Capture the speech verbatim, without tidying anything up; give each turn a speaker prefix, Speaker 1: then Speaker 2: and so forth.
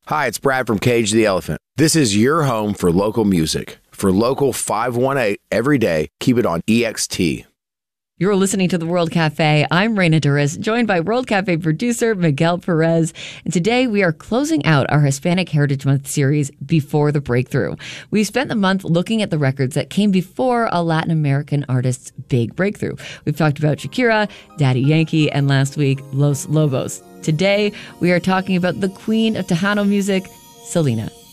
Speaker 1: Hi, it's Brad from Cage the Elephant. This is your home for local music. For Local five one eight every day, keep it on E X T.
Speaker 2: You're listening to the World Cafe. I'm Reina Duras, joined by World Cafe producer Miguel Perez. And today we are closing out our Hispanic Heritage Month series, Before the Breakthrough. We spent the month looking at the records that came before a Latin American artist's big breakthrough. We've talked about Shakira, Daddy Yankee, and last week, Los Lobos. Today, we are talking about the queen of Tejano music, Selena.